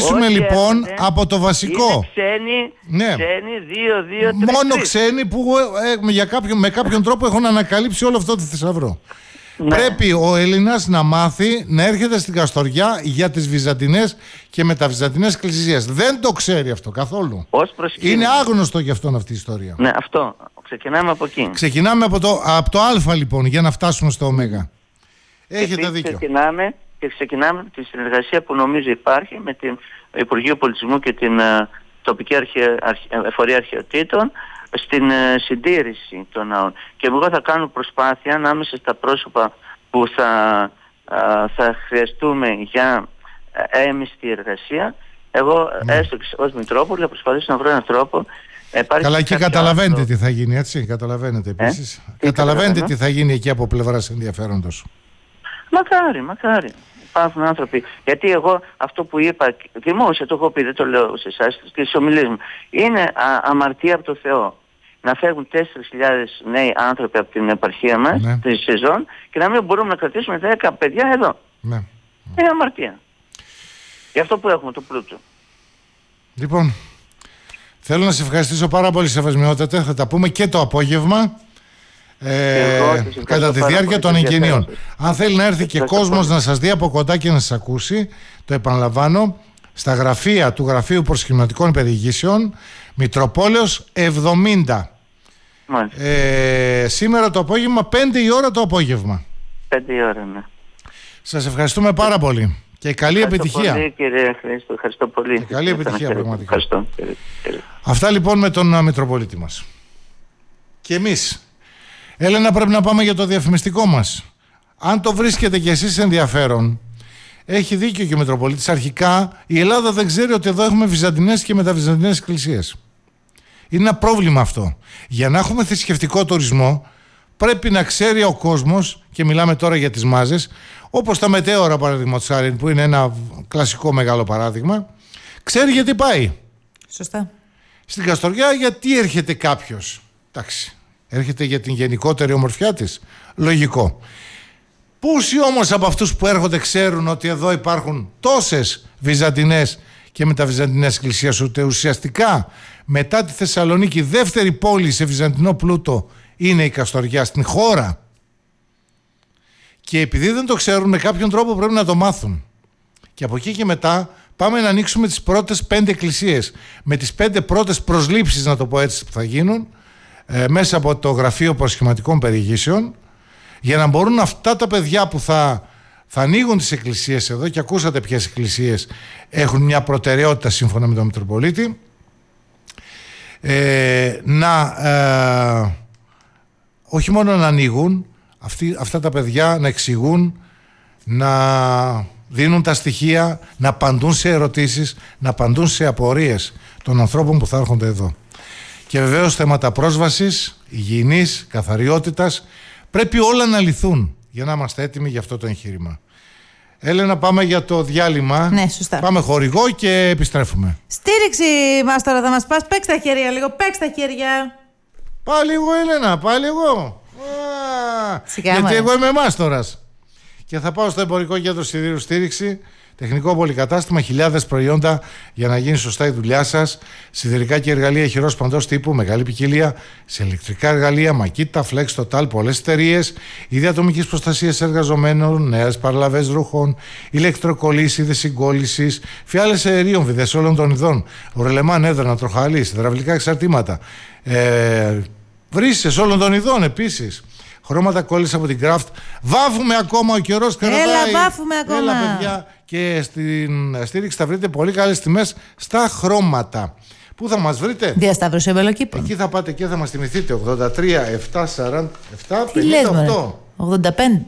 ξεκινήσουμε λοιπόν από το βασικό. Είναι ξένοι, 2-2-3. Μόνο ξένοι που με κάποιον τρόπο έχουν ανακαλύψει όλο αυτό το θησαυρό. Ναι. Πρέπει ο Έλληνας να μάθει να έρχεται στην Καστοριά για τις βυζαντινές και μεταβυζαντινές εκκλησίες. Δεν το ξέρει αυτό καθόλου. Είναι άγνωστο για αυτόν αυτή η ιστορία. Ναι, αυτό. Ξεκινάμε από εκεί. Ξεκινάμε από το Α λοιπόν για να φτάσουμε στο Ω. Έχετε δίκιο. Ξεκινάμε τη συνεργασία που νομίζω υπάρχει με το Υπουργείο Πολιτισμού και την τοπική εφορία αρχαιοτήτων στην συντήρηση των ναών. Και εγώ θα κάνω προσπάθεια ανάμεσα στα πρόσωπα που θα χρειαστούμε για έμιστη εργασία. Εγώ έστω και ως Μητρόπολη θα προσπαθήσω να βρω έναν τρόπο. Καλά, εκεί καταλαβαίνετε τι θα γίνει, έτσι. Καταλαβαίνετε επίσης. Καταλαβαίνετε τι θα γίνει εκεί από πλευράς ενδιαφέροντος. Μακάρι. Υπάρχουν άνθρωποι. Γιατί εγώ αυτό που είπα, δημόσια το έχω πει, δεν το λέω σε εσάς, στις ομιλίες μου, είναι αμαρτία από το Θεό. Να φεύγουν 4.000 νέοι άνθρωποι από την επαρχία μας, τη σεζόν, και να μην μπορούμε να κρατήσουμε 10 παιδιά εδώ. Ναι. Είναι αμαρτία. Γι' αυτό που έχουμε το πλούτο. Λοιπόν, θέλω να σε ευχαριστήσω πάρα πολύ, Σεβασμιότατε. Θα τα πούμε και το απόγευμα. Κατά τη διάρκεια των εγγενείων. Αν θέλει να έρθει και κόσμος να σας δει από κοντά και να σας ακούσει, το επαναλαμβάνω, στα γραφεία του Γραφείου Προσχηματικών Περιηγήσεων, Μητροπόλεως 70. Σήμερα το απόγευμα, 5 η ώρα το απόγευμα. 5 η ώρα, ναι. Σας ευχαριστούμε πάρα πολύ και καλή επιτυχία. Πολύ, κύριε Χρήστο, ευχαριστώ πολύ. Και καλή επιτυχία πραγματικά. Ευχαριστώ. Αυτά λοιπόν με τον Μητροπολίτη μας. Και εμείς, Έλενα, πρέπει να πάμε για το διαφημιστικό μας. Αν το βρίσκετε κι εσείς ενδιαφέρον, έχει δίκιο και ο Μητροπολίτης. Αρχικά η Ελλάδα δεν ξέρει ότι εδώ έχουμε βυζαντινές και μεταβυζαντινές εκκλησίες. Είναι ένα πρόβλημα αυτό. Για να έχουμε θρησκευτικό τουρισμό πρέπει να ξέρει ο κόσμος, και μιλάμε τώρα για τις μάζες, όπως τα μετέωρα παραδείγματος χάρη, που είναι ένα κλασικό μεγάλο παράδειγμα, ξέρει γιατί πάει. Σωστά. Στην Καστοριά γιατί έρχεται κάποιος? Εντάξει, έρχεται για την γενικότερη ομορφιά της. Λογικό. Πόσοι όμως από αυτούς που έρχονται ξέρουν ότι εδώ υπάρχουν τόσες βυζαντινές και μεταβυζαντινές εκκλησίες, ούτε ουσιαστικά μετά τη Θεσσαλονίκη δεύτερη πόλη σε βυζαντινό πλούτο είναι η Καστοριά στην χώρα. Και επειδή δεν το ξέρουν, με κάποιον τρόπο πρέπει να το μάθουν. Και από εκεί και μετά πάμε να ανοίξουμε τις πρώτες 5 εκκλησίες, με τις 5 πρώτες προσλήψεις, να το πω έτσι, που θα γίνουν μέσα από το Γραφείο Προσχηματικών Περιηγήσεων, για να μπορούν αυτά τα παιδιά που θα ανοίγουν τις εκκλησίες εδώ, και ακούσατε ποιες εκκλησίες έχουν μια προτεραιότητα σύμφωνα με τον Μητροπολίτη, όχι μόνο να ανοίγουν αυτά τα παιδιά, να εξηγούν, να δίνουν τα στοιχεία, να απαντούν σε ερωτήσεις, να απαντούν σε απορίες των ανθρώπων που θα έρχονται εδώ. Και βεβαίως θέματα πρόσβασης, υγιεινής, καθαριότητας, πρέπει όλα να λυθούν για να είμαστε έτοιμοι για αυτό το εγχείρημα. Έλενα, πάμε για το διάλειμμα. Ναι, σωστά. Πάμε χορηγό και επιστρέφουμε. Στήριξη μας τώρα θα μας πας. Παίξ' τα χέρια λίγο, παίξ' τα χέρια. Πάλι εγώ, Έλενα, πάλι εγώ. Γιατί εγώ είμαι μάστορας. Και θα πάω στο Εμπορικό Κέντρο Σιδήρου Στήριξη, τεχνικό πολυκατάστημα, χιλιάδες προϊόντα για να γίνει σωστά η δουλειά σας. Σιδηρικά και εργαλεία χειρός παντός τύπου, μεγάλη ποικιλία σε ηλεκτρικά εργαλεία, Makita, Flex, Total, πολλές εταιρείες, είδη ατομικής προστασίας εργαζομένων, νέες παραλαβές ρούχων, ηλεκτροκολλήσεις, είδη συγκόλλησης, φιάλες αερίων, βιδές όλων των ειδών, ορελεμάν, έδρανα, τροχαλής, υδραυλικά εξαρτήματα, βρύσες όλων των ειδών επίσης. Χρώματα κόλληση από την Craft. Βάφουμε ακόμα, ο καιρός κρατάει. Έλα, βάφουμε ακόμα. Έλα, παιδιά. Και στην στήριξη θα βρείτε πολύ καλές τιμές στα χρώματα. Πού θα μας βρείτε? Διασταύρωση Ευελοκήπων. Εκεί θα πάτε και θα μας θυμηθείτε. 83 747 Τι λες, 58. 85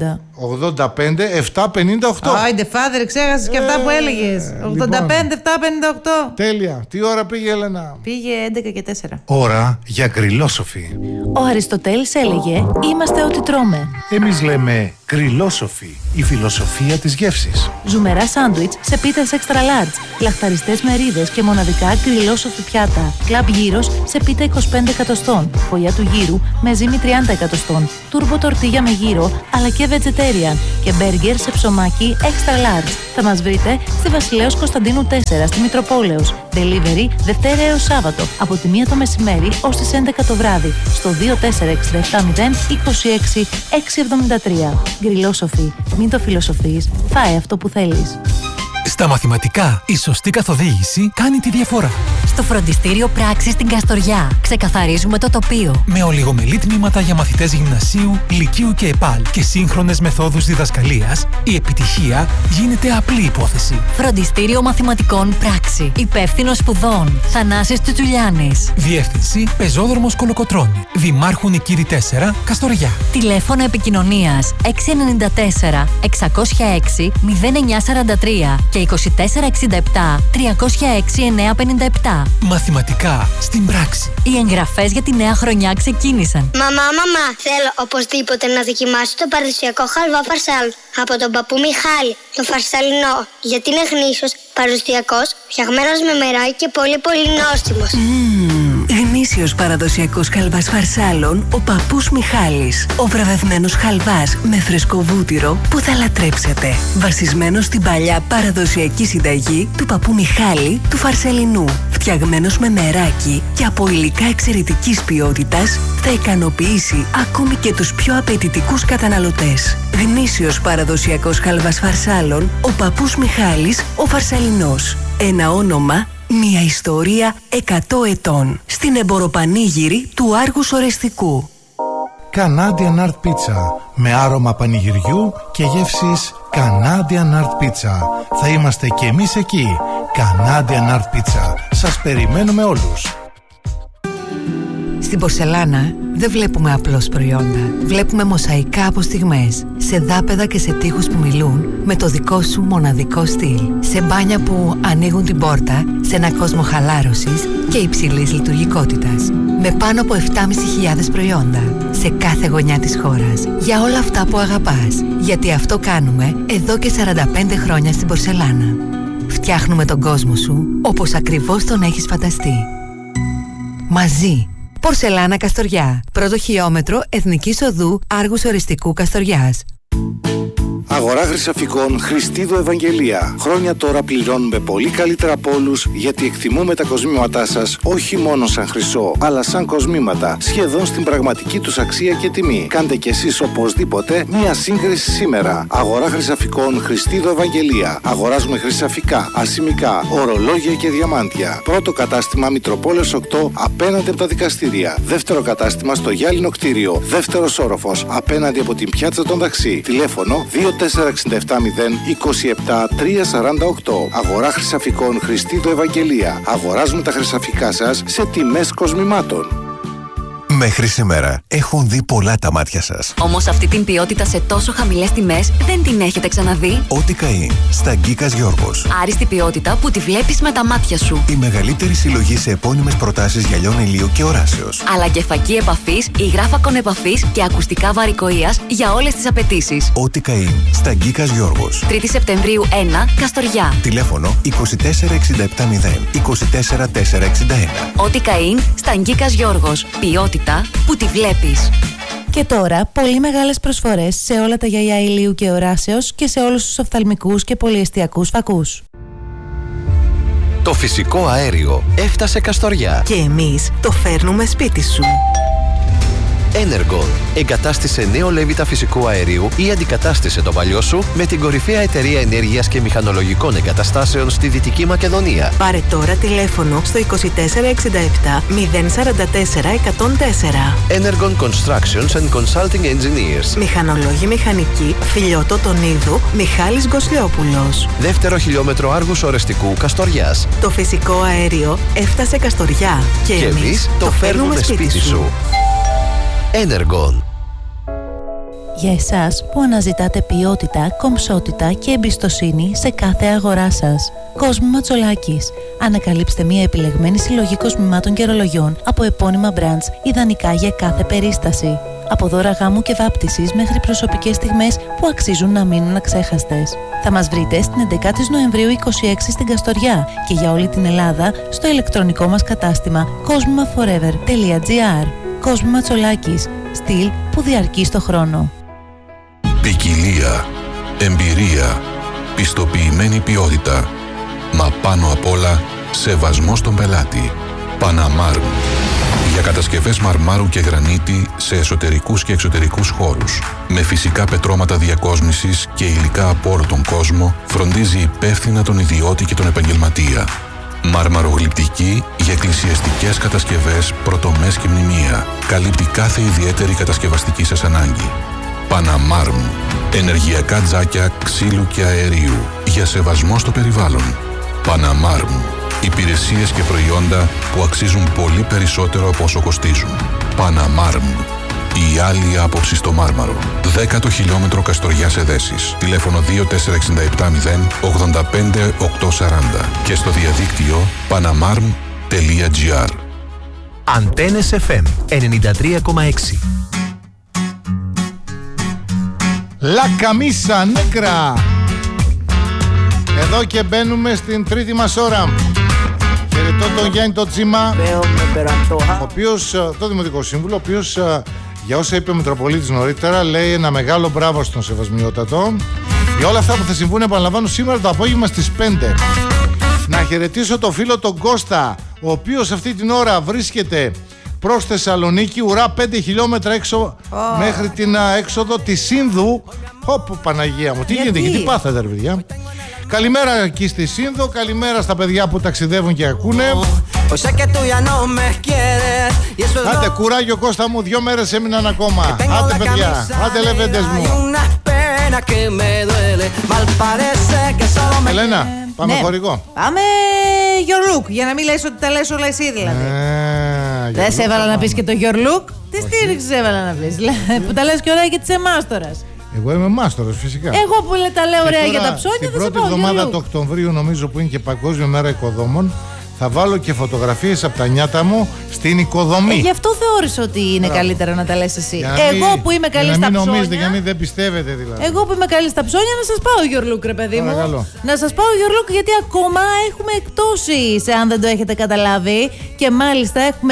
758. Άιντε φάδερ, ξέχασες και αυτά που έλεγες. 85 758. Τέλεια. Τι ώρα πήγε, Έλενα? Πήγε 11 και 4. Ώρα για γκριλόσοφι. Ο Αριστοτέλης έλεγε «Είμαστε ό,τι τρώμε». Εμείς λέμε γκριλόσοφι, η φιλοσοφία της γεύσης. Ζουμερά σάντουιτς σε πίτες extra large, λαχταριστές μερίδες και μοναδικά γκριλόσοφι πιάτα. Κλαμπ γύρος σε πίτα 25 εκατοστών, φωλιά του γύρου με ζύμη 30 εκατοστών, τούρμπο τορτίγια σουβλάκια με γύρο, αλλά και vegetarian και μπέργκερ σε ψωμάκι extra large. Θα μας βρείτε στη Βασιλέως Κωνσταντίνου 4 στη Μητροπόλεως. Delivery Δευτέρα έως Σάββατο από τη 1 το μεσημέρι ως τις 11 το βράδυ στο 24670 26673. Γκριλόσοφι, μην το φιλοσοφείς, φάε αυτό που θέλεις. Στα μαθηματικά, η σωστή καθοδήγηση κάνει τη διαφορά. Στο φροντιστήριο Πράξης στην Καστοριά ξεκαθαρίζουμε το τοπίο. Με ολιγομελή τμήματα για μαθητές γυμνασίου, λυκείου και ΕΠΑΛ και σύγχρονες μεθόδους διδασκαλίας, η επιτυχία γίνεται απλή υπόθεση. Φροντιστήριο Μαθηματικών Πράξη. Υπεύθυνος σπουδών Θανάσης Τσουτσουλιάνης. Διεύθυνση Πεζόδρομος Κολοκοτρώνη. Δημάρχου Νικήρη 4, Καστοριά. Τηλέφωνο επικοινωνίας 694 606 0943 και 2467 306 957. Μαθηματικά στην πράξη. Οι εγγραφές για τη νέα χρονιά ξεκίνησαν. Μαμά, θέλω οπωσδήποτε να δοκιμάσω το παραδοσιακό χαλβά φαρσάλ από τον παππού Μιχάλη, το φαρσαλινό, γιατί είναι γνήσιος, παραδοσιακός, φτιαγμένος με μεράκι και πολύ νόστιμος. Γνήσιος παραδοσιακός χαλβάς φαρσάλων, ο παππούς Μιχάλης. Ο βραβευμένος χαλβάς με φρεσκοβούτυρο που θα λατρέψετε. Βασισμένος στην παλιά παραδοσιακή συνταγή του παππού Μιχάλη του Φαρσελινού. Φτιαγμένος με μεράκι και από υλικά εξαιρετικής ποιότητας, θα ικανοποιήσει ακόμη και τους πιο απαιτητικούς καταναλωτές. Γνήσιος παραδοσιακός χαλβάς φαρσάλων, ο παππούς Μιχάλης, ο Φαρσαλινός. Ένα όνομα, μια ιστορία 100 ετών. Στην εμποροπανήγυρη του Άργους Ορεστικού. Canadian Art Pizza με άρωμα πανηγυριού και γεύσεις Canadian Art Pizza. Θα είμαστε και εμείς εκεί. Canadian Art Pizza. Σας περιμένουμε όλους. Στην πορσελάνα δεν βλέπουμε απλώς προϊόντα. Βλέπουμε μοσαϊκά από στιγμές, σε δάπεδα και σε τοίχους που μιλούν με το δικό σου μοναδικό στυλ. Σε μπάνια που ανοίγουν την πόρτα σε ένα κόσμο χαλάρωσης και υψηλής λειτουργικότητας. Με πάνω από 7.500 προϊόντα σε κάθε γωνιά της χώρας. Για όλα αυτά που αγαπάς. Γιατί αυτό κάνουμε εδώ και 45 χρόνια στην πορσελάνα. Φτιάχνουμε τον κόσμο σου όπως ακριβώς τον έχεις φανταστεί. Μαζί. Πορσελάνα Καστοριά. Πρώτο χιλιόμετρο Εθνικής Οδού Άργους Οριστικού Καστοριάς. Αγορά χρυσαφικών Χριστίδου Ευαγγελία. Χρόνια τώρα πληρώνουμε πολύ καλύτερα από όλους, γιατί εκτιμούμε τα κοσμήματά σας όχι μόνο σαν χρυσό, αλλά σαν κοσμήματα, σχεδόν στην πραγματική τους αξία και τιμή. Κάντε κι εσείς οπωσδήποτε μία σύγκριση σήμερα. Αγορά χρυσαφικών Χριστίδου Ευαγγελία. Αγοράζουμε χρυσαφικά, ασημικά, ορολόγια και διαμάντια. Πρώτο κατάστημα Μητροπόλεως 8 απέναντι από τα δικαστήρια. Δεύτερο κατάστημα στο Γυάλινο κτίριο. Δεύτερος όροφος απέναντι από την πιάτσα των Ταξί. Τηλέφωνο 2477027 348. Αγορά χρυσαφικών Χριστίδου Ευαγγελία. Αγοράζουμε τα χρυσαφικά σας σε τιμές κοσμημάτων. Μέχρι σήμερα έχουν δει πολλά τα μάτια σας. Όμως αυτή την ποιότητα σε τόσο χαμηλές τιμές δεν την έχετε ξαναδεί. Ότι Καΐν, στα Γκίκας Γιώργος. Άριστη ποιότητα που τη βλέπεις με τα μάτια σου. Η μεγαλύτερη συλλογή σε επώνυμες προτάσεις γυαλιών ηλίου και οράσεως. Αλλά και φακή επαφής, υγράφακον επαφής και ακουστικά βαρικοείας για όλες τις απαιτήσεις. Ότι Καΐν, στα Γκίκας Γιώργος. 3η Σεπτεμβρίου 1, Καστοριά. Τηλέφωνο 24670 24461. Ότι Καΐν, στα Γκίκας Γιώργος. Ποιότητα που τη βλέπεις. Και τώρα, πολύ μεγάλες προσφορές σε όλα τα γυαλιά ηλίου και οράσεως και σε όλους τους οφθαλμικούς και πολυεστιακούς φακούς. Το φυσικό αέριο έφτασε Καστοριά. Και εμείς το φέρνουμε σπίτι σου. Energon. Εγκατάστησε νέο λέβητα φυσικού αερίου ή αντικατάστησε το παλιό σου με την κορυφαία εταιρεία ενέργειας και μηχανολογικών εγκαταστάσεων στη Δυτική Μακεδονία. Πάρε τώρα τηλέφωνο στο 2467 044 104. Energon Constructions and Consulting Engineers. Μηχανολόγοι μηχανικοί Φιλιώτο Τονίδου Μιχάλης Γκοσλιόπουλος. Δεύτερο χιλιόμετρο Άργους Ορεστικού Καστοριάς. Το φυσικό αέριο έφτασε Καστοριά και εμείς το φέρνουμε σπίτι σου. Energon. Για εσάς που αναζητάτε ποιότητα, κομψότητα και εμπιστοσύνη σε κάθε αγορά σας. Κόσμημα Τσολάκης. Ανακαλύψτε μια επιλεγμένη συλλογή κοσμημάτων και ρολογιών από επώνυμα brands, ιδανικά για κάθε περίσταση. Από δώρα γάμου και βάπτισης μέχρι προσωπικές στιγμές που αξίζουν να μείνουν αξέχαστες. Θα μας βρείτε στην 11η Νοεμβρίου 26 στην Καστοριά και για όλη την Ελλάδα στο ηλεκτρονικό μας κατάστημα cosmimaforever.gr. Κόσμημα Τσολάκης. Στυλ που διαρκεί στο χρόνο. Ποικιλία, εμπειρία, πιστοποιημένη ποιότητα. Μα πάνω απ' όλα, σεβασμός στον πελάτη. Παναμάρμ. Για κατασκευές μαρμάρου και γρανίτη σε εσωτερικούς και εξωτερικούς χώρους. Με φυσικά πετρώματα διακόσμησης και υλικά από όλο τον κόσμο, φροντίζει υπεύθυνα τον ιδιώτη και τον επαγγελματία. Μαρμαρογλυπτική για εκκλησιαστικές κατασκευές, πρωτομές και μνημεία. Καλύπτει κάθε ιδιαίτερη κατασκευαστική σας ανάγκη. Παναμάρμ. Ενεργειακά τζάκια ξύλου και αερίου. Για σεβασμό στο περιβάλλον. Παναμάρμ. Υπηρεσίες και προϊόντα που αξίζουν πολύ περισσότερο από όσο κοστίζουν. Παναμάρμ. Η άλλη άποψη στο Μάρμαρο. 10ο χιλιόμετρο Καστοριάς Εδέσης. Τηλέφωνο 24770 85 840 και στο διαδίκτυο panamarm.gr. Αντένες FM 93,6. La Camisa Negra. Εδώ και μπαίνουμε στην τρίτη μας ώρα. Χαιρετώ τον Γιάννη τον Τσίμα, ο οποίος, το Δημοτικό Σύμβουλο, ο οποίος για όσα είπε ο Μητροπολίτης νωρίτερα λέει ένα μεγάλο μπράβο στον Σεβασμιότατο για όλα αυτά που θα συμβούν, επαναλαμβάνω, σήμερα το απόγευμα στις 5. Να χαιρετήσω το φίλο τον Κώστα, ο οποίος αυτή την ώρα βρίσκεται προς Θεσσαλονίκη, ουρά 5 χιλιόμετρα έξω μέχρι την έξοδο της Σύνδου. Ωπ, Παναγία μου, τι γίνεται εκεί, τι πάθατε ρε παιδιά. Καλημέρα εκεί στη Σύνδο, καλημέρα στα παιδιά που ταξιδεύουν και ακούνε. Άντε κουράγιο Κώστα μου, 2 μέρες έμειναν ακόμα. Άντε παιδιά, άντε λεβέντες μου. Ελένα, πάμε χορηγό. Πάμε your look, για να μην λες ότι τα λες όλα εσύ δηλαδή. Δεν σε έβαλα να πεις και το your look. Τι στήριξες έβαλα να πεις, που τα λες και ωραία και της εμάστορας. Εγώ είμαι μάστορας φυσικά. Εγώ που τα λέω ωραία για τα ψώνια την δεν σε πρώτη πάω εβδομάδα your look. του Οκτωβρίου, νομίζω που είναι και Παγκόσμια Μέρα Οικοδόμων, θα βάλω και φωτογραφίες από τα νιάτα μου στην οικοδομή. Γι' αυτό θεώρησα ότι είναι καλύτερα να τα λες εσύ. Εγώ που είμαι καλή στα ψώνια. Για να μην δεν πιστεύετε δηλαδή. Εγώ που είμαι καλή στα ψώνια, να σας πάω your look, ρε παιδί μου. Να σας πάω your look, γιατί ακόμα έχουμε εκπτώσεις, αν δεν το έχετε καταλάβει. Και μάλιστα έχουμε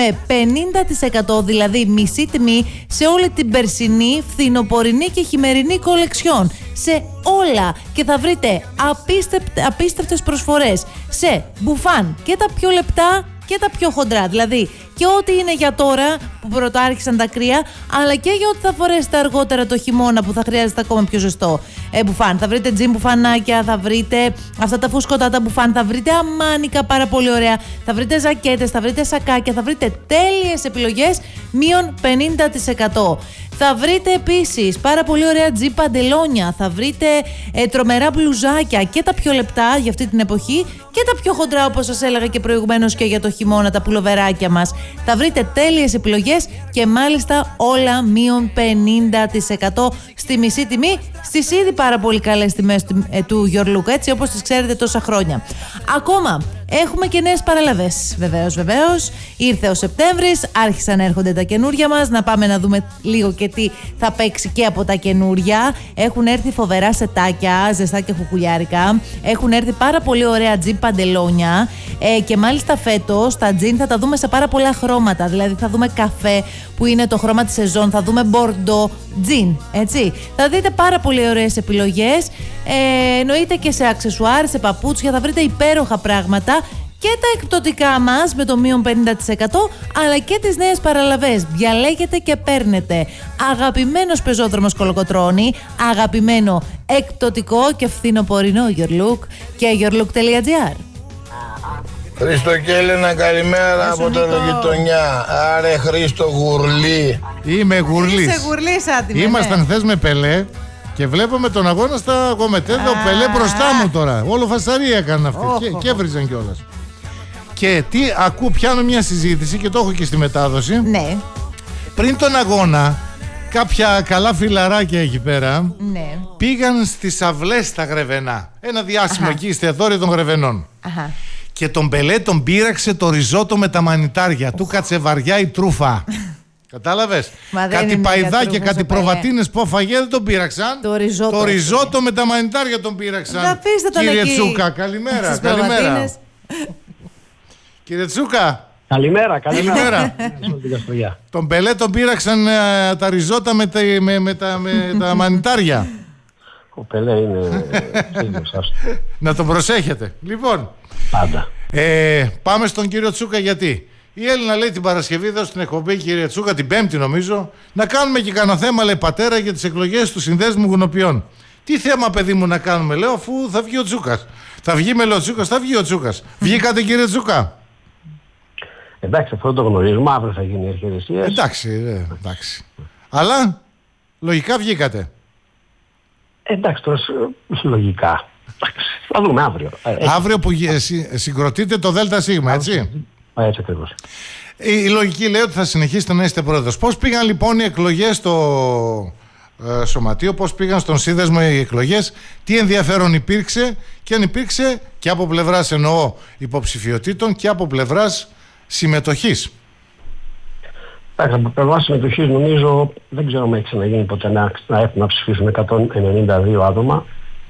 50%, δηλαδή μισή τιμή, σε όλη την περσινή, φθινοπορεινή και χειμερινή κολεξιόν. Σε όλα. Και θα βρείτε απίστευτες προσφορές σε μπουφάν και τα πιο λεπτά και τα πιο χοντρά. Δηλαδή και ό,τι είναι για τώρα που πρωτάρχισαν τα κρύα, αλλά και για ό,τι θα φορέσετε αργότερα το χειμώνα που θα χρειάζεται ακόμα πιο ζεστό μπουφάν. Θα βρείτε τζιν μπουφανάκια, θα βρείτε αυτά τα φουσκωτά τα μπουφάν, θα βρείτε αμάνικα πάρα πολύ ωραία, θα βρείτε ζακέτες, θα βρείτε σακάκια, θα βρείτε τέλειες επιλογές μείον 50%. Θα βρείτε επίσης πάρα πολύ ωραία τζι παντελόνια, θα βρείτε τρομερά μπλουζάκια και τα πιο λεπτά για αυτή την εποχή και τα πιο χοντρά, όπως σας έλεγα και προηγουμένως, και για το χειμώνα, τα πουλοβεράκια μας. Θα βρείτε τέλειες επιλογές και μάλιστα όλα μείον 50% στη μισή τιμή, στις ήδη πάρα πολύ καλές τιμές του Your Look, έτσι όπως τις ξέρετε τόσα χρόνια. Ακόμα έχουμε και νέες παραλαβές. Βεβαίως. Ήρθε ο Σεπτέμβρης, άρχισαν να έρχονται τα καινούρια μας. Να πάμε να δούμε λίγο και τι θα παίξει και από τα καινούρια. Έχουν έρθει φοβερά σετάκια, ζεστά και χουκουλιάρικα. Έχουν έρθει πάρα πολύ ωραία τζιν παντελόνια. Και μάλιστα φέτος τα τζιν θα τα δούμε σε πάρα πολλά χρώματα. Δηλαδή θα δούμε καφέ που είναι το χρώμα της σεζόν, θα δούμε μπορντό τζιν, έτσι. Θα δείτε πάρα πολύ ωραίες επιλογές. Εννοείται και σε αξεσουάρ, σε παπούτσια, θα βρείτε υπέροχα πράγματα. Και τα εκπτωτικά μας με το μείον 50%, αλλά και τις νέες παραλαβές. Διαλέγετε και παίρνετε. Αγαπημένος πεζόδρομος Κολοκοτρώνη, αγαπημένο εκπτωτικό και φθινοπορεινό Your Look και yourlook.gr. Χρήστο και Έλενα, καλημέρα από την γειτονιά. Άρε Χρήστο Γουρλή. Είμαι Γουρλής. Είσαι Γουρλής, άτιμη. Ήμασταν χθες με Πελέ και βλέπαμε τον αγώνα στα Γομετέδα. Ο Πελέ μπροστά μου τώρα. Όλο φασαρία έκαναν αυτοί. Και έβριζαν κιόλας. Και τι ακούω, πιάνω μια συζήτηση και το έχω και στη μετάδοση. Ναι. Πριν τον αγώνα, κάποια καλά φιλαράκια εκεί πέρα πήγαν στις αυλές στα Γρεβενά. Ένα διάσημο εκεί, εστιατόριο των Γρεβενών. Και τον Πελέ τον πείραξε το ριζότο με τα μανιτάρια. Του κάτσε βαριά η τρούφα. Κατάλαβες. Κάτι παϊδάκια, κάτι προβατίνες που αφαγέ δεν τον πείραξαν. Το ριζότο με τα μανιτάρια τον πείραξαν. Κύριε Τσούκα, καλημέρα. Κύριε Τσούκα. Καλημέρα. Τον Πελέ τον πείραξαν τα ριζότα με τα μανιτάρια. Ο Πελέ είναι φίλος σας. Να τον προσέχετε. Λοιπόν, πάντα. Πάμε στον κύριο Τσούκα, γιατί η Έλληνα λέει την Παρασκευή εδώ στην εκπομπή, κύριε Τσούκα, την Πέμπτη νομίζω, να κάνουμε και κανένα θέμα, λέει, πατέρα, για τις εκλογές του Συνδέσμου Γουνοποιών. Τι θέμα, παιδί μου, να κάνουμε, λέω, αφού θα βγει ο Τσούκας. Θα βγει με, λέει, ο Τσούκας, θα βγει ο Τσούκας. Βγήκατε, κύριε Τσούκα? Εντάξει, αυτό το γνωρίζουμε, αύριο θα γίνει η αρχιερεσία. Εντάξει. Αλλά λογικά βγήκατε. Εντάξει, τώρα λογικά. Θα δούμε αύριο. Αύριο που συγκροτείτε το ΔΣ, έτσι. Έτσι ακριβώς. Η λογική λέει ότι θα συνεχίσετε να είστε πρόεδρος. Πώς πήγαν λοιπόν οι εκλογές στο Σωματείο, πώς πήγαν στον Σύνδεσμο οι εκλογές, τι ενδιαφέρον υπήρξε, και αν υπήρξε και από πλευράς, εννοώ, υποψηφιωτήτων, και από πλευράς συμμετοχής? Εντάξει, από πλευράς συμμετοχής νομίζω δεν ξέρω αν έχει ξαναγίνει ποτέ να έχουν να ψηφίσουν 192 άτομα.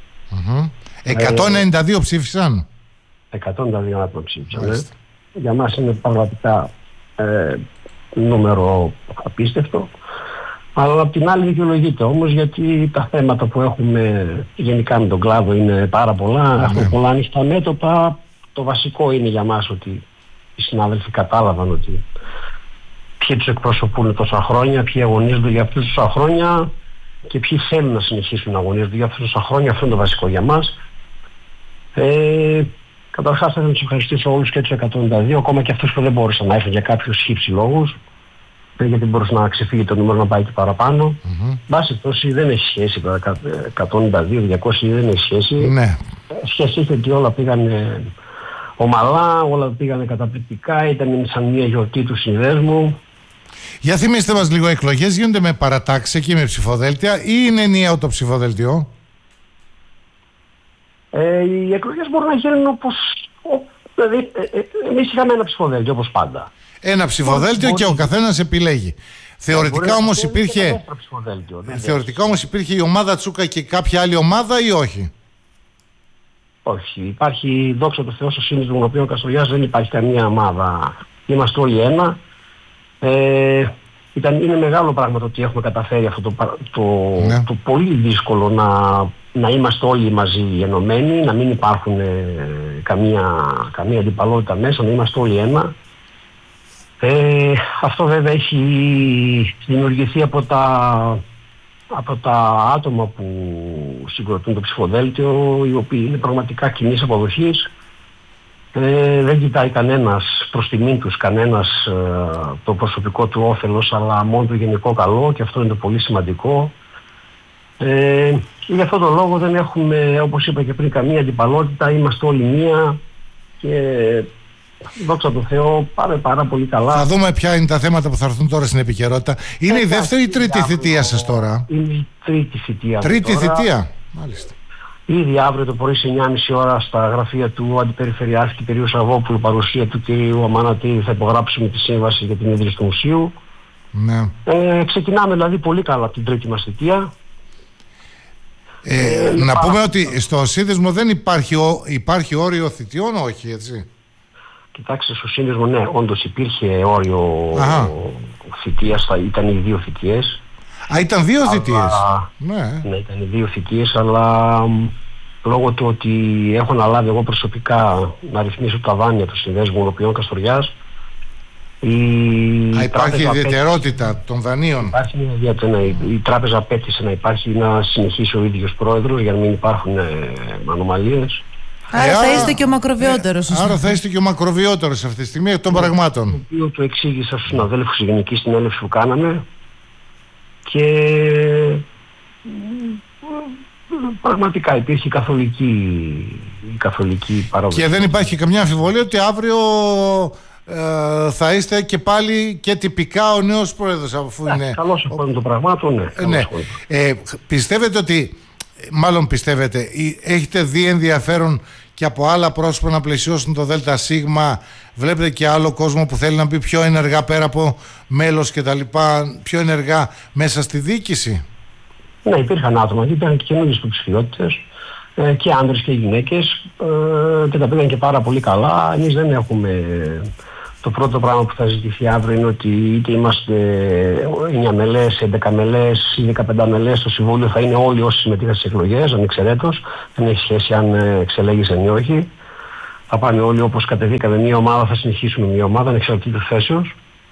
192 ψήφισαν. 192 άτομα ψήφισαν. Για μας είναι πραγματικά νούμερο απίστευτο. Αλλά απ' την άλλη δικαιολογείται όμως, γιατί τα θέματα που έχουμε γενικά με τον κλάδο είναι πάρα πολλά. Έχουμε πολλά ανοιχτά μέτωπα. Το βασικό είναι για μας ότι οι συνάδελφοι κατάλαβαν ότι ποιοι τους εκπροσωπούν τόσα χρόνια, ποιοι αγωνίζονται για αυτούς τόσα χρόνια και ποιοι θέλουν να συνεχίσουν να αγωνίζονται για αυτούς τόσα χρόνια. Αυτό είναι το βασικό για μας. Καταρχάς θέλω να τους ευχαριστήσω όλους και τους 192, ακόμα και αυτούς που δεν μπόρεσαν να έρθουν για κάποιους χύψη λόγους, γιατί μπορούσε να ξεφύγει το νούμερο να πάει και παραπάνω. Βάση τόση δεν έχει σχέση, 192-200 δεν έχει σχέση. Ναι. Σχέση έχει ότι όλα πήγανε ομαλά, όλα πήγανε καταπληκτικά, ήταν σαν μια γιορτή του συνδέσμου. Για θυμίστε μας λίγο, εκλογές γίνονται με παρατάξεις και με ψηφοδέλτια, ή είναι ενιαίο το ψηφοδέλτιο? Οι εκλογές μπορούν να γίνουν όπως... Δηλαδή, εμείς είχαμε ένα ψηφοδέλτιο όπως πάντα. Ένα ψηφοδέλτιο και ο καθένας επιλέγει. Θεωρητικά όμως υπήρχε... Θεωρητικά όμως υπήρχε η ομάδα Τσούκα και κάποια άλλη ομάδα, ή όχι? Όχι. Υπάρχει, δόξα τω Θεώ, στο Σύνδεσμο των Γουνοποιών Καστοριάς δεν υπάρχει καμία ομάδα. Είμαστε όλοι ένα. Είναι μεγάλο πράγμα το ότι έχουμε καταφέρει αυτό το πολύ δύσκολο να είμαστε όλοι μαζί ενωμένοι, να μην υπάρχουν καμία αντιπαλότητα μέσα, να είμαστε όλοι ένα. Αυτό βέβαια έχει δημιουργηθεί από τα άτομα που συγκροτούν το ψηφοδέλτιο, οι οποίοι είναι πραγματικά κοινής αποδοχής. Δεν κοιτάει κανένας προς τιμήν τους, κανένας το προσωπικό του όφελος, αλλά μόνο το γενικό καλό, και αυτό είναι το πολύ σημαντικό. Γι' αυτόν τον λόγο δεν έχουμε, όπως είπα και πριν, καμία αντιπαλότητα, είμαστε όλοι μία και δόξα τω Θεώ πάμε πάρα πολύ καλά. Θα δούμε ποια είναι τα θέματα που θα έρθουν τώρα στην επικαιρότητα. Είναι η δεύτερη ή τρίτη θητεία σας τώρα? Είναι η τρίτη θητεία. Τρίτη θητεία, μάλιστα. Ήδη αύριο το πρωί σε 9.30 ώρα στα γραφεία του Αντιπεριφερειάρχη κ. Σαββόπουλου, παρουσία του κ. Αμανατίδη, θα υπογράψουμε τη σύμβαση για την ίδρυση του μουσείου. Ναι. Ξεκινάμε δηλαδή πολύ καλά την τρίτη μας θητεία. Να πούμε ότι στο Σύνδεσμο δεν υπάρχει όριο θητιών, όχι, έτσι? Κοιτάξτε, στο Σύνδεσμο ναι, όντως υπήρχε όριο θητείας, ήταν οι 2 θητείες. Ήταν 2 θητείες. Ναι, ήταν οι 2 θητείες, αλλά λόγω του ότι έχω αναλάβει εγώ προσωπικά να ρυθμίσω τα δάνεια του Συνδέσμου Γουνοποιών Καστοριάς, υπάρχει ιδιαιτερότητα των δανείων. Η τράπεζα απέτησε να υπάρχει, να συνεχίσει ο ίδιος πρόεδρος για να μην υπάρχουν ανομαλίες. Άρα θα είστε και ο μακροβιότερος. Άρα θα είστε και ο μακροβιότερος αυτή τη στιγμή εκ των πραγμάτων. Το οποίο το εξήγησα στους συναδέλφους στη Γενική Συνέλευση που κάναμε και πραγματικά υπήρχε καθολική παράδοση. Και δεν υπάρχει καμιά αμφιβολία ότι αύριο θα είστε και πάλι και τυπικά ο νέος πρόεδρος, αφού είναι... Καλώς αυτό το πραγμάτων, ναι. Πιστεύετε ότι, μάλλον πιστεύετε, έχετε δει ενδιαφέρον και από άλλα πρόσωπα να πλαισιώσουν το ΔΣ? Βλέπετε και άλλο κόσμο που θέλει να μπει πιο ενεργά πέρα από μέλος και τα λοιπά, πιο ενεργά μέσα στη διοίκηση? Ναι, υπήρχαν άτομα, υπήρχαν και καινούργιες υποψηφιότητες, και άντρες και γυναίκες, και τα πήγαν και πάρα πολύ καλά. Εμείς δεν έχουμε Το πρώτο πράγμα που θα ζητηθεί αύριο είναι ότι είτε είμαστε 9 μελές, 11 μελές ή 15 μελές, στο Συμβούλιο θα είναι όλοι όσοι συμμετείχαν στις εκλογές, ανεξαιρέτως. Δεν έχει σχέση αν εξελέγησαν ή όχι. Θα πάνε όλοι όπως κατεβήκαμε μια ομάδα, θα συνεχίσουμε μια ομάδα, ανεξαρτήτως θέσεως.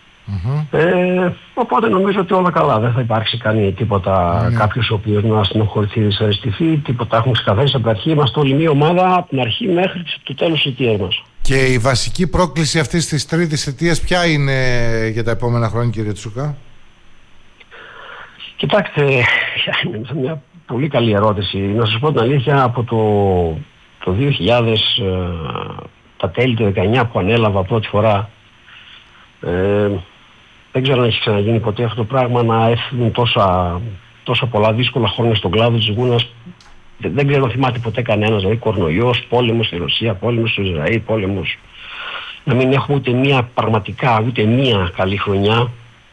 Οπότε νομίζω ότι όλα καλά. Δεν θα υπάρξει τίποτα, κάποιος ο οποίος να στενοχωρηθεί, δυσαρεστηθεί, τίποτα. Έχουμε ξεκαθαρίσει από την αρχή. Είμαστε όλη μια ομάδα από την αρχή μέχρι το τέλος της θητείας μας. Και η βασική πρόκληση αυτής της τρίτης θητείας ποια είναι για τα επόμενα χρόνια, κύριε Τσούκα? Κοιτάξτε, είναι μια πολύ καλή ερώτηση. Να σας πω την αλήθεια, από το 2000, τα τέλη του 19 που ανέλαβα πρώτη φορά, δεν ξέρω αν έχει ξαναγίνει ποτέ αυτό το πράγμα, να έφυγουν τόσα πολλά δύσκολα χρόνια στον κλάδο της γούνας. Δεν ξέρω αν θυμάται ποτέ κανένας, δηλαδή κορονοϊός, πόλεμος στη Ρωσία, πόλεμος στο Ισραήλ, πόλεμος. Να μην έχουμε ούτε μία καλή χρονιά.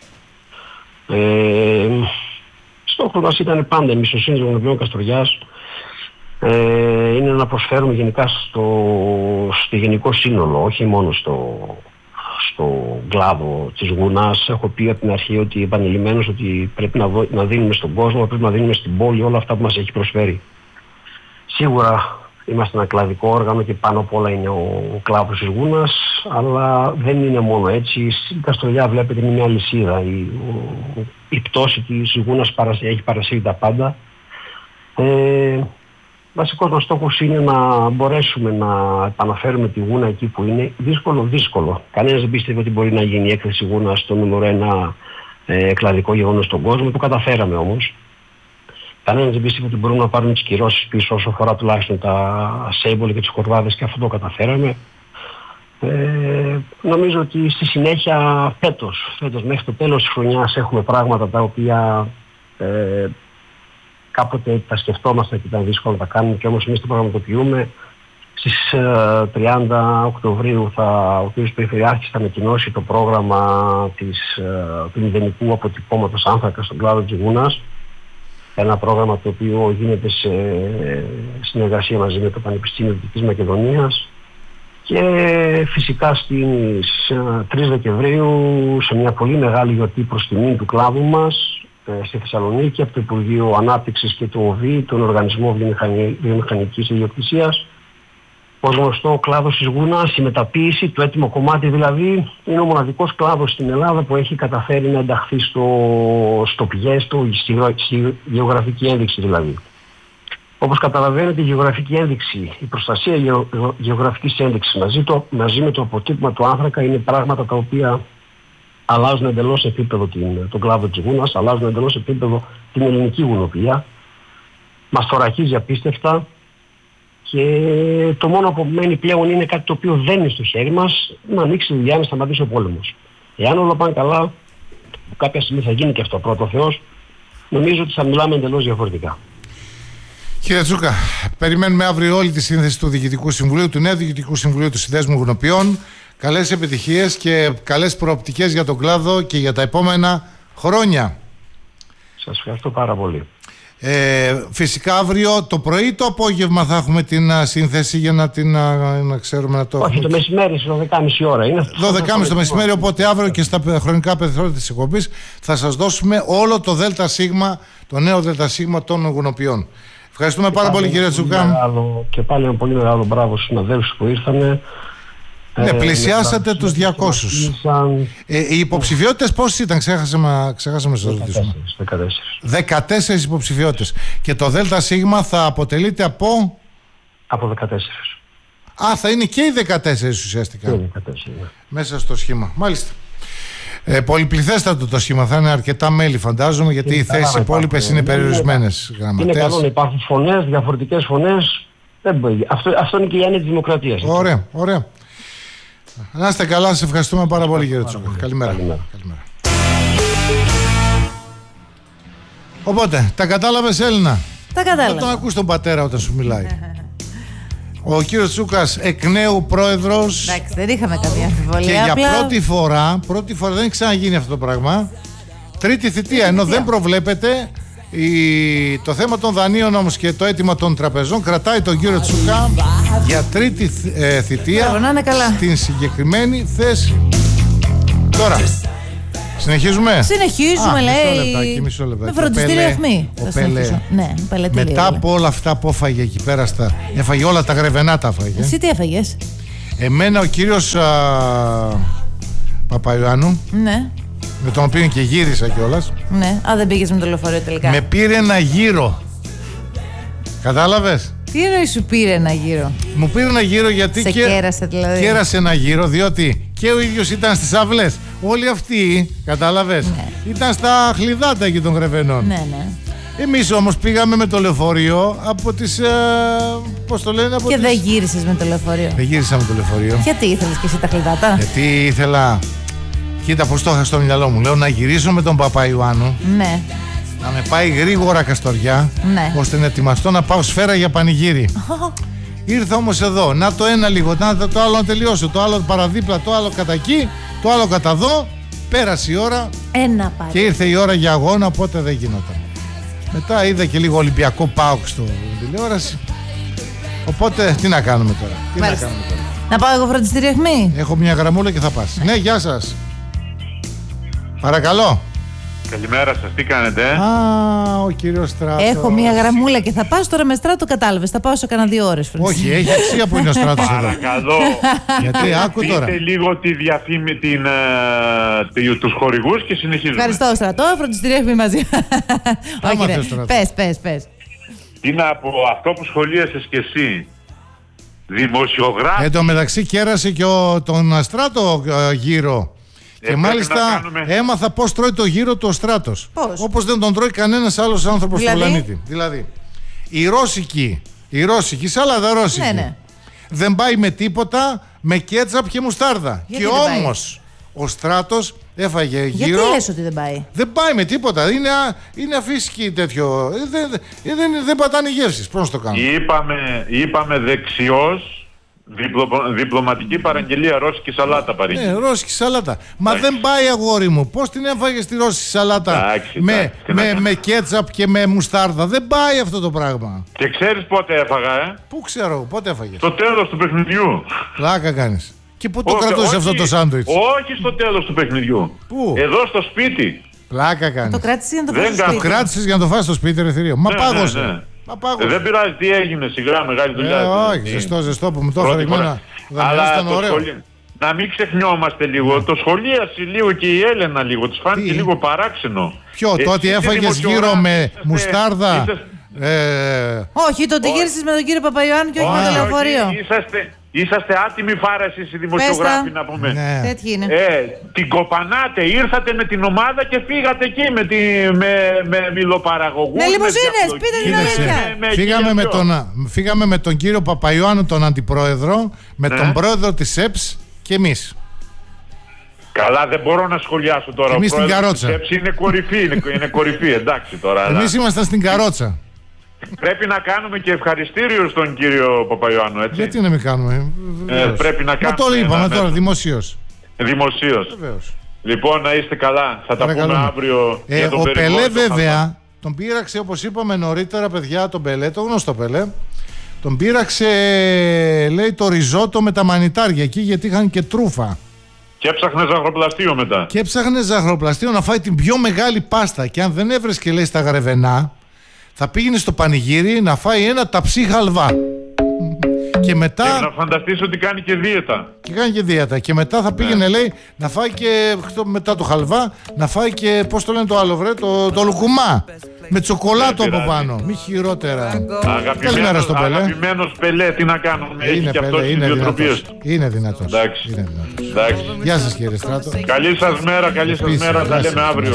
Στόχος μας ήταν πάντα εμείς στο Σύνδεσμο Γονοπιών Καστοριάς είναι να προσφέρουμε γενικά στο γενικό σύνολο, όχι μόνο στο κλάδο της γουνάς. Έχω πει από την αρχή ότι επανειλημμένως ότι πρέπει να δίνουμε στον κόσμο, πρέπει να δίνουμε στην πόλη όλα αυτά που μας έχει προσφέρει. Σίγουρα είμαστε ένα κλαδικό όργανο και πάνω απ' όλα είναι ο κλάδος της γούνας, αλλά δεν είναι μόνο έτσι. Η Καστοριά βλέπετε είναι μια αλυσίδα. Η πτώση της γούνας έχει παρασύρει τα πάντα. Βασικός μας στόχος είναι να μπορέσουμε να επαναφέρουμε τη γούνα εκεί που είναι. Δύσκολο. Κανένας δεν πίστευε ότι μπορεί να γίνει η έκθεση γούνα στο νούμερο 1 κλαδικό γεγονός στον κόσμο. Το καταφέραμε όμως. Κανένας δεν πίστευε ότι μπορούμε να πάρουμε τις κυρώσεις πίσω όσο αφορά τουλάχιστον τα σέιμπολ και τις κορβάδες, και αυτό το καταφέραμε. Νομίζω ότι στη συνέχεια φέτος μέχρι το τέλος της χρονιάς έχουμε πράγματα τα οποία κάποτε τα σκεφτόμαστε και ήταν δύσκολο να τα κάνουμε, και όμως εμείς το πραγματοποιούμε. Στις 30 Οκτωβρίου ο κ. Περιφερειάρχης θα ανακοινώσει το πρόγραμμα του μηδενικού αποτυπώματος άνθρακα στον κλάδο της γούνας. Ένα πρόγραμμα το οποίο γίνεται σε συνεργασία μαζί με το Πανεπιστήμιο Δυτικής Μακεδονίας. Και φυσικά στις 3 Δεκεμβρίου σε μια πολύ μεγάλη γιορτή προς τιμή του κλάδου μας στη Θεσσαλονίκη από το Υπουργείο Ανάπτυξης και το ΟΒΗ, τον Οργανισμό Βιομηχανικής Ιδιοκτησίας. Ως γνωστό, ο κλάδος της γούνας, η μεταποίηση, το έτοιμο κομμάτι δηλαδή, είναι ο μοναδικός κλάδος στην Ελλάδα που έχει καταφέρει να ενταχθεί στο πιέστο, στη γεωγραφική ένδειξη δηλαδή. Όπως καταλαβαίνετε, η γεωγραφική ένδειξη, η προστασία γεωγραφικής ένδειξης μαζί με το αποτύπωμα του άνθρακα είναι πράγματα τα οποία αλλάζουν εντελώς επίπεδο τον κλάδο της γούνας, αλλάζουν εντελώς επίπεδο την ελληνική γουνοποιία. Μας θωρακίζει απίστευτα. Και το μόνο που μένει πλέον είναι κάτι το οποίο δεν είναι στο χέρι μας, να ανοίξει δουλειά, να σταματήσει ο πόλεμος. Εάν όλα πάνε καλά, που κάποια στιγμή θα γίνει και αυτό, πρώτο Θεός, νομίζω ότι θα μιλάμε εντελώς διαφορετικά. Κύριε Τσούκα, περιμένουμε αύριο όλη τη σύνθεση του Διοικητικού Συμβουλίου, του νέου Διοικητικού Συμβουλίου του Συνδέσμου Γουνοποιών. Καλές επιτυχίες και καλές προοπτικές για τον κλάδο και για τα επόμενα χρόνια. Σας ευχαριστώ πάρα πολύ. Φυσικά αύριο το πρωί ή το απόγευμα θα έχουμε την σύνθεση για να ξέρουμε να το... Όχι, το μεσημέρι στις 12.30 ώρα είναι. 12.30 το μεσημέρι, οπότε αύριο και στα χρονικά περιθώρια της εκπομπής θα σας δώσουμε όλο το ΔΣ, το νέο ΔΣ των γουνοποιών. Ευχαριστούμε πάρα πολύ, κύριε Τσούκα. Και πάλι ένα πολύ μεγάλο μπράβο στους συναδέλφους που ήρθανε. Ναι, πλησιάσατε τους 200. Οι υποψηφιότητες πόσες ήταν, ξέχασαμε να σας ρωτήσουμε. 14 υποψηφιότητες. Και το ΔΣ θα αποτελείται από 14. Α, θα είναι και οι 14 ουσιαστικά. Και οι 14, ναι. Μέσα στο σχήμα. Μάλιστα. Πολυπληθέστατο το σχήμα, θα είναι αρκετά μέλη φαντάζομαι, γιατί οι θέσεις υπόλοιπες είναι περιορισμένες. Είναι καλό να υπάρχουν φωνές, διαφορετικές φωνές. Αυτό είναι και η έννοια της δημοκρατίας. Ωραία, ωραία. Να είστε καλά, σας ευχαριστούμε πάρα πολύ, κύριε Τσούκα. Καλημέρα. Οπότε, τα κατάλαβες, Έλληνα? Τα κατάλαβα. Θα τον ακούς τον πατέρα όταν σου μιλάει. Ο κύριος Τσούκας, εκ νέου πρόεδρος. Εντάξει, δεν είχαμε καμία αμφιβολία. Και για πρώτη φορά δεν έχει ξαναγίνει αυτό το πράγμα. Τρίτη θητεία, ενώ δεν προβλέπεται. Το θέμα των δανείων όμως και το αίτημα των τραπεζών κρατάει τον κύριο Τσούκα για τρίτη θητεία στην συγκεκριμένη θέση. Τώρα, συνεχίζουμε. Συνεχίζουμε, λέει. Μισό λεπτάκι. Με φροντιστήριο αιχμή. Ο Πέλε, ναι, μετά από όλα αυτά που έφαγε εκεί πέρα, έφαγε όλα τα γρεβενά τα έφαγε. Εσύ τι έφαγες? Εμένα ο κύριος Παπαϊωάννου, ναι, με τον οποίο και γύρισα κιόλας. Ναι, δεν πήγες με το λεωφορείο τελικά. Με πήρε ένα γύρο. Κατάλαβες? Τι εννοεί σου πήρε ένα γύρο? Μου πήρε ένα γύρο γιατί κέρασε δηλαδή. Κέρασε ένα γύρο διότι και ο ίδιος ήταν στις αυλές. Όλοι αυτοί, κατάλαβες, ναι, ήταν στα χλιδάτα εκεί των γρεβενών. Ναι, ναι. Εμείς όμως πήγαμε με το λεωφορείο από τις. Πώς το λένε, και δεν γύρισες με το λεωφορείο? Δεν γύρισα με το λεωφορείο. Γιατί ήθελες και εσύ τα χλιδάτα? Γιατί ήθελα. Κοίτα πώς το είχα στο μυαλό μου. Λέω να γυρίσω με τον Παπαϊωάννου. Ναι. Να με πάει γρήγορα Καστοριά. Ναι. Ώστε να ετοιμαστώ να πάω Σφαίρα για πανηγύρι. Ήρθα όμως εδώ. Να το ένα λίγο. Το άλλο να τελειώσω. Το άλλο παραδίπλα. Το άλλο κατά εκεί. Το άλλο κατά εδώ. Πέρασε η ώρα. Ένα πάλι. Και ήρθε η ώρα για αγώνα. Οπότε δεν γινόταν. Μετά είδα και λίγο Ολυμπιακό ΠΑΟΚ στο τηλεόραση. Οπότε τι να κάνουμε τώρα. Να πάω εγώ φροντιστήριο αιχμή? Έχω μια γραμμούλα και θα πας. Ναι, γεια σας. Παρακαλώ. Καλημέρα σας, τι κάνετε? Ο κύριος Στράτος. Έχω μια γραμμούλα και θα πάω τώρα με Στράτο, κατάλαβες. Θα πάω σε κανένα 2 ώρες. Όχι, έχει αξία που είναι ο Στράτος εδώ. Παρακαλώ. Γιατί άκου τώρα. Πείτε λίγο τη διαφήμιση, τους χορηγούς και συνεχίζουμε. Ευχαριστώ, Στράτο. Φροντιστήριο αιχμή μαζί. Όχι, πες. Είναι από αυτό που σχολίασες και εσύ. Δημοσιογράφη. Εν τω μεταξύ κέρασε και τον Στράτο γύρω. Και μάλιστα έμαθα πώς τρώει το γύρο του ο Στράτος. Όπως δεν τον τρώει κανένας άλλος άνθρωπος στον πλανήτη. Δηλαδή, η ρώσικη σάλαδα ρώσικη, ναι, δεν πάει με τίποτα, με κέτσαπ και μουστάρδα. Γιατί και όμως ο Στράτος έφαγε γύρο. Γιατί λες ότι δεν πάει? Δεν πάει με τίποτα. Είναι αφύσικη τέτοιο. Δεν πατάνε γεύσεις. Πώς το κάνουμε? Είπαμε δεξιός. Διπλωματική παραγγελία ρώσικη σαλάτα παρήγγειλε. Ναι, ρώσικη σαλάτα. Μα δεν πάει, αγόρι μου. Πώς την έφαγες τη ρώσικη σαλάτα με κέτσαπ και με μουστάρδα? Δεν πάει αυτό το πράγμα. Και ξέρεις πότε έφαγα, Πού ξέρω, πότε έφαγες? Στο τέλος του παιχνιδιού. Πλάκα κάνεις. Και πού το κρατούσε αυτό το σάντουιτς? Όχι στο τέλος του παιχνιδιού. Πού? Εδώ στο σπίτι. Πλάκα κάνεις. Το κράτησες για να το φας στο σπίτι? Το κράτησες για να το φας στο σπίτι, ρε θηρίο. Μα πάγωσε. Δεν πειράζει, τι έγινε, σιγά, μεγάλη δουλειά. Όχι, ζεστό που μου το έφερε εμένα. Αλλά να μην ξεχνιόμαστε λίγο. Το σχολίασε λίγο και η Έλενα λίγο. Της φάνηκε λίγο παράξενο. Ποιο, το ότι έφαγες γύρω με μουστάρδα? Όχι, το ότι γύρισες με τον κύριο Παπαϊωάννου και όχι με το λεωφορείο. Είσαστε άτιμοι φάρα εσείς οι δημοσιογράφοι, να πούμε. Ναι. Τέτοιοι είναι. Την κοπανάτε, ήρθατε με την ομάδα και φύγατε εκεί με μιλοπαραγωγούς. Με λιμουζίνες, πείτε την αλήθεια. Φύγαμε με τον κύριο Παπαϊωάννου, τον αντιπρόεδρο, με τον πρόεδρο της ΕΠΣ και εμείς. Καλά, δεν μπορώ να σχολιάσω τώρα. Εμείς στην καρότσα. της ΕΠΣ είναι κορυφή, εντάξει τώρα. Εμείς ήμασταν στην καρότσα. Πρέπει να κάνουμε και ευχαριστήριο στον κύριο Παπαϊωάννου, έτσι. Γιατί να μην κάνουμε? Πρέπει να κάνουμε. Μα το είπαμε τώρα, δημοσίως. Βεβαίως. Λοιπόν, να είστε καλά. Θα τα πούμε αύριο για τον ο περιβόλο. Πελέ βέβαια τον πείραξε, όπως είπαμε νωρίτερα, παιδιά, τον Πελέ, το γνωστό Πελέ. Τον πείραξε, λέει, το ριζότο με τα μανιτάρια εκεί, γιατί είχαν και τρούφα. Και έψαχνε ζαχαροπλαστείο μετά. Και έψαχνε ζαχαροπλαστείο να φάει την πιο μεγάλη πάστα. Και αν δεν έβρεσκε, λέει, στα γρεβενά, θα πήγαινε στο πανηγύρι να φάει ένα ταψί χαλβά. Και μετά. Και να φανταστείς ότι κάνει και δίαιτα. Και κάνει και δίαιτα. Και μετά θα πήγαινε, λέει, να φάει και. Μετά το χαλβά, να φάει και. Πώς το λένε το άλλο, βρε, το λουκουμά. Με τσοκολάτο από πάνω. Μη χειρότερα. Καλημέρα στον Πελέ. Αγαπημένος Πελέ, τι να κάνουμε. Έχει και αυτό τις ιδιοτροπίες του. Είναι δυνατός. Εντάξει. Γεια σας, κύριε Στράτο. Καλή σας μέρα, Τα λέμε αύριο.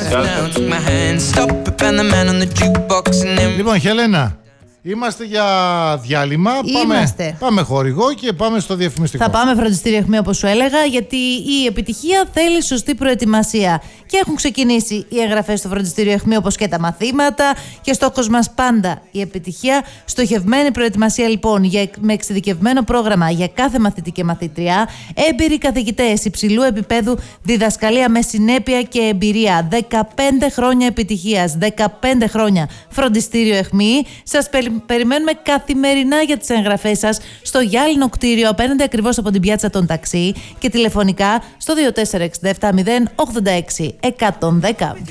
Λοιπόν, Χελένα, είμαστε για διάλειμμα. Πάμε χορηγό και πάμε στο διαφημιστικό. Θα πάμε φροντιστήριο αιχμή, όπως σου έλεγα, γιατί η επιτυχία θέλει σωστή προετοιμασία. Και έχουν ξεκινήσει οι εγγραφές στο φροντιστήριο αιχμή, όπως και τα μαθήματα. Και στόχος μας πάντα η επιτυχία. Στοχευμένη προετοιμασία, λοιπόν, με εξειδικευμένο πρόγραμμα για κάθε μαθητή και μαθήτρια. Έμπειροι καθηγητές υψηλού επίπεδου, διδασκαλία με συνέπεια και εμπειρία. 15 χρόνια επιτυχίας, 15 χρόνια φροντιστήριο αιχμή. Σας περιμένουμε καθημερινά για τις εγγραφές σας στο γυάλινο κτίριο απέναντι ακριβώς από την πιάτσα των ταξί και τηλεφωνικά στο 2467 086 110.